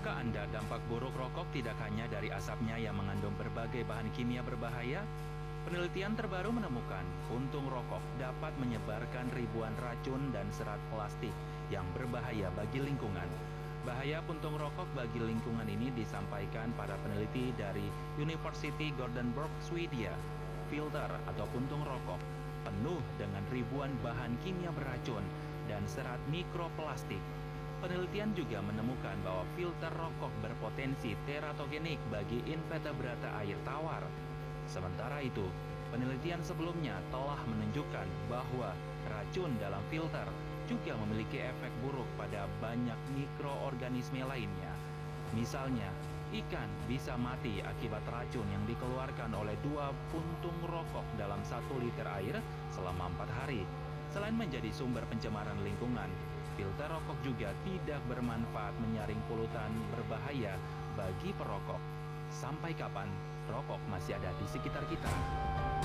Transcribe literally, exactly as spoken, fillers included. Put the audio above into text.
Tahukah Anda dampak buruk rokok tidak hanya dari asapnya yang mengandung berbagai bahan kimia berbahaya? Penelitian terbaru menemukan puntung rokok dapat menyebarkan ribuan racun dan serat plastik yang berbahaya bagi lingkungan. Bahaya puntung rokok bagi lingkungan ini disampaikan para peneliti dari University Gothenburg, Swedia. Filter atau puntung rokok penuh dengan ribuan bahan kimia beracun dan serat mikroplastik. Penelitian juga menemukan bahwa filter rokok berpotensi teratogenik bagi invertebrata air tawar. Sementara itu, penelitian sebelumnya telah menunjukkan bahwa racun dalam filter juga memiliki efek buruk pada banyak mikroorganisme lainnya. Misalnya, ikan bisa mati akibat racun yang dikeluarkan oleh dua puntung rokok dalam satu liter air selama empat hari. Selain menjadi sumber pencemaran lingkungan, filter rokok juga tidak bermanfaat menyaring polutan berbahaya bagi perokok. Sampai kapan rokok masih ada di sekitar kita?